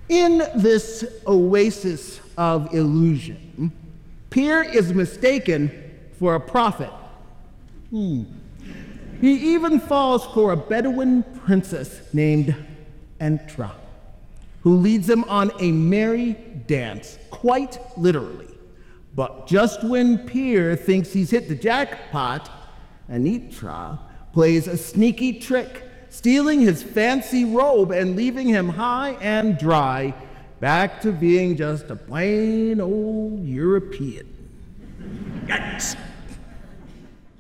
In this oasis of illusion, Peer is mistaken for a prophet. He even falls for a Bedouin princess named Entra, who leads him on a merry dance, quite literally. But just when Peer thinks he's hit the jackpot, Anitra plays a sneaky trick, stealing his fancy robe and leaving him high and dry, back to being just a plain old European. Yikes!